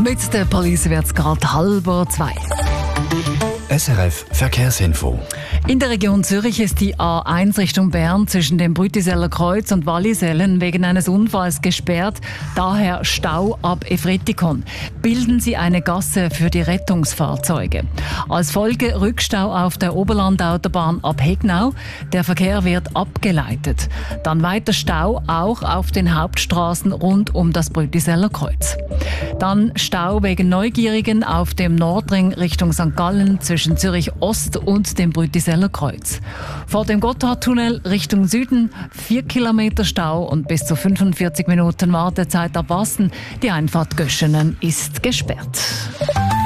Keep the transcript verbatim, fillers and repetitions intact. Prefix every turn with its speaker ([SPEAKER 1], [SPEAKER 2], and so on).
[SPEAKER 1] Mit der Police wird es gerade halber zwei.
[SPEAKER 2] S R F Verkehrsinfo.
[SPEAKER 1] In der Region Zürich ist die A eins Richtung Bern zwischen dem Brütiseller Kreuz und Wallisellen wegen eines Unfalls gesperrt. Daher Stau ab Efretikon. Bilden Sie eine Gasse für die Rettungsfahrzeuge. Als Folge Rückstau auf der Oberlandautobahn ab Hegnau. Der Verkehr wird abgeleitet. Dann weiter Stau auch auf den Hauptstraßen rund um das Brütiseller Kreuz. Dann Stau wegen Neugierigen auf dem Nordring Richtung Sankt Gallen zwischen Zürich Ost und dem Brütiseller Kreuz. Vor dem Gotthardtunnel Richtung Süden vier Kilometer Stau und bis zu fünfundvierzig Minuten Wartezeit ab Wassen. Die Einfahrt Göschenen ist gesperrt.